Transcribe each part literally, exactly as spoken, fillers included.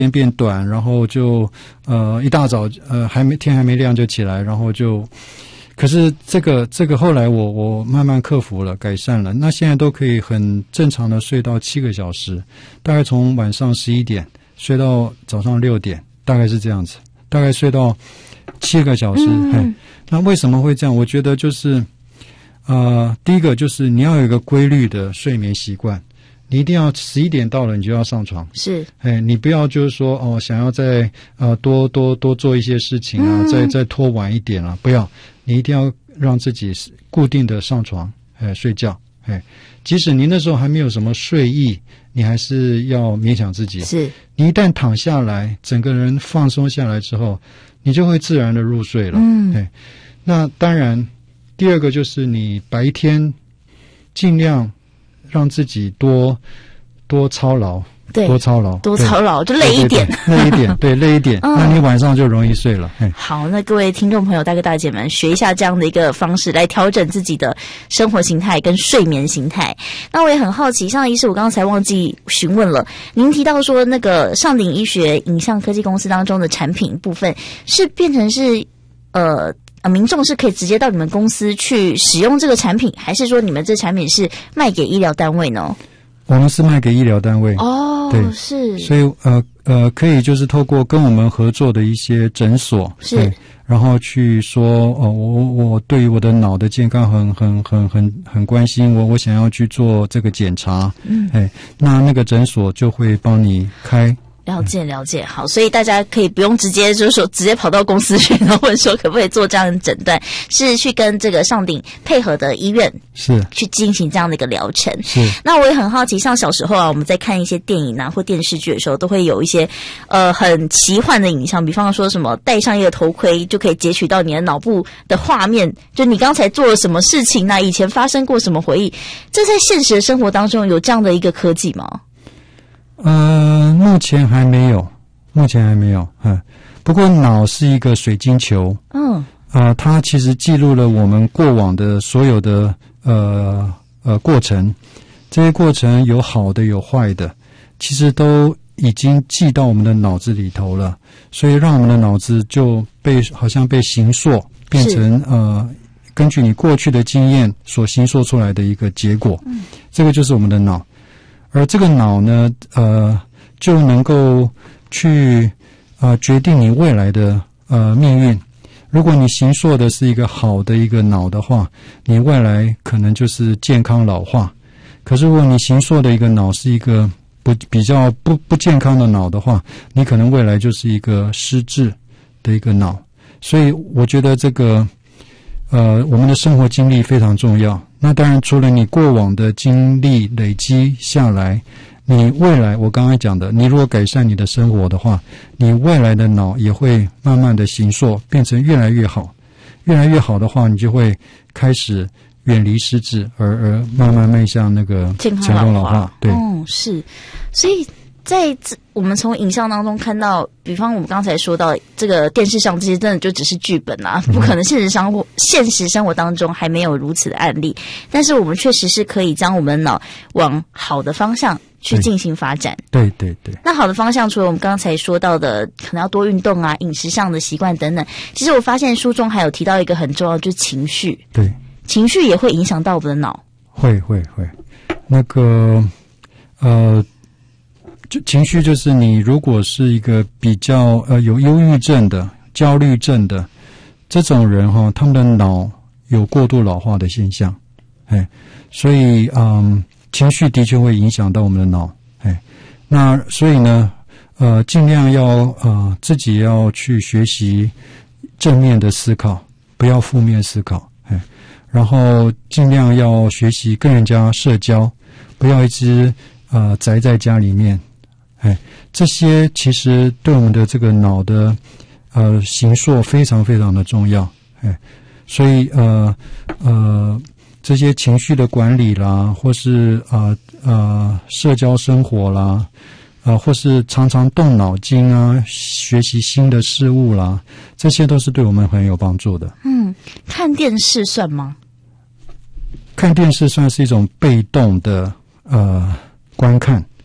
间变短，然后就呃一大早呃还没天还没亮就起来，然后就，可是这个这个后来我我慢慢克服了，改善了，那现在都可以很正常的睡到七个小时，大概从晚上十一点睡到早上六点，大概是这样子，大概睡到七个小时。嗯、嘿，那为什么会这样？我觉得就是呃第一个就是你要有一个规律的睡眠习惯。你一定要十一点到了，你就要上床。是，哎，你不要就是说哦，想要再呃多多多做一些事情啊，嗯、再再拖晚一点啊，不要，你一定要让自己固定的上床，哎，睡觉，哎，即使你那时候还没有什么睡意，你还是要勉强自己。是，你一旦躺下来，整个人放松下来之后，你就会自然的入睡了。嗯，哎，那当然，第二个就是你白天尽量让自己多多操劳，对，多操劳， 多操劳，就累一点， 对对对累一点，对，累一点，嗯、那你晚上就容易睡了。 好，那各位听众朋友、大哥大姐们，学一下这样的一个方式来调整自己的生活形态跟睡眠形态。那我也很好奇，像医师，我刚才忘记询问了，您提到说那个上鼎医学影像科技公司当中的产品部分是变成是呃。啊，民众是可以直接到你们公司去使用这个产品，还是说你们这产品是卖给医疗单位呢？ 我们是卖给医疗单位。哦，对，是，所以呃呃，可以就是透过跟我们合作的一些诊所，是，然后去说哦，我我对于我的脑的健康很很很很很关心，我我想要去做这个检查，嗯，哎，那那个诊所就会帮你开。 了解了解，好，所以大家可以不用直接就是说直接跑到公司去，然后问说可不可以做这样的诊断，是去跟这个上鼎配合的医院是去进行这样的一个疗程。是，那我也很好奇，像小时候啊，我们在看一些电影啊或电视剧的时候，都会有一些呃很奇幻的影像，比方说什么戴上一个头盔就可以截取到你的脑部的画面，就你刚才做了什么事情啊，以前发生过什么回忆，这在现实的生活当中有这样的一个科技吗？ 呃，目前还没有，目前还没有。嗯，不过脑是一个水晶球，嗯，啊、呃，它其实记录了我们过往的所有的呃呃过程，这些过程有好的有坏的，其实都已经记到我们的脑子里头了，所以让我们的脑子就被好像被形塑，变成呃根据你过去的经验所形塑出来的一个结果。嗯，这个就是我们的脑。而这个脑呢，呃，就能够去呃决定你未来的呃命运。如果你形塑的是一个好的一个脑的话，你未来可能就是健康老化。可是如果你形塑的一个脑是一个不比较不不健康的脑的话，你可能未来就是一个失智的一个脑。所以我觉得这个呃我们的生活经历非常重要。那当然，除了你过往的经历累积下来，你未来我刚才讲的，你如果改善你的生活的话，你未来的脑也会慢慢的形塑，变成越来越好。越来越好的话，你就会开始远离失智，而而慢慢迈向那个健康老化。 对， 嗯，是，所以。在我们从影像当中看到，比方我们刚才说到这个电视上，这些真的就只是剧本啊，不可能现实生活现实生活当中还没有如此的案例，但是我们确实是可以将我们的脑往好的方向去进行发展。 对对 对, 对。 那好的方向，除了我们刚才说到的可能要多运动啊、饮食上的习惯等等，其实我发现书中还有提到一个很重要，就是情绪。对，情绪也会影响到我们的脑。 会会会，那个呃。就情绪就是你如果是一个比较呃有忧郁症的、焦虑症的这种人哈，他们的脑有过度老化的现象，哎，所以嗯，情绪的确会影响到我们的脑，哎，那所以呢，呃，尽量要呃自己要去学习正面的思考，不要负面思考，哎，然后尽量要学习跟人家社交，不要一直呃宅在家里面。哎，这些其实对我们的这个脑的呃形塑非常非常的重要。哎，所以呃呃这些情绪的管理啦，或是呃呃社交生活啦，呃或是常常动脑筋啊，学习新的事物啦，这些都是对我们很有帮助的。 嗯，看电视算吗？ 看电视算是一种被动的呃观看。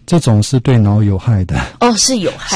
这种是对脑有害的。 哦，是有害